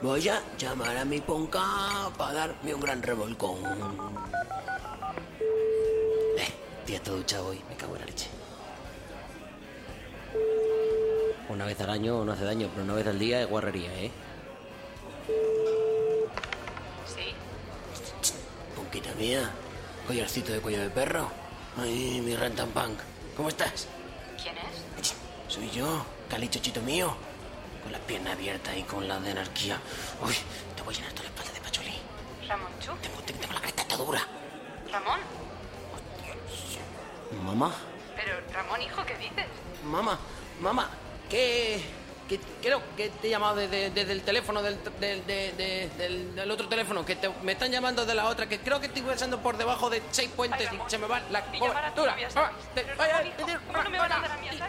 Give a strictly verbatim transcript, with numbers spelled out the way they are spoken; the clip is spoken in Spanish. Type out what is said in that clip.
Voy a llamar a mi ponca para darme un gran revolcón. Eh, tía, todo duchado hoy, me cago en la leche. Una vez al año no hace daño, pero una vez al día es guarrería, ¿eh? Sí. Ponquita mía, collarcito de cuello de perro. Ay, mi rantanpunk. ¿Cómo estás? ¿Quién es? Soy yo, Calichochito mío. Con las piernas abiertas y con la de anarquía. Uy, te voy a llenar toda la espalda de pachulí. ¿Ramón Chu? Tengo, tengo la cresta dura. ¿Ramón? Mamá, Pero, Ramón, hijo, ¿qué dices? mamá, mamá, que, que creo que te he llamado desde, desde el teléfono del, del, de- de- del, del otro teléfono, que te- me están llamando de la otra, que creo que estoy pasando por debajo de seis puentes Ay, Ramón, y se me va la y llamar a tu cobertura. novia, Mamá, ¿sabes? te- Pero, vaya, Ramón, hijo, te- ¿cómo no me van a dar a mí el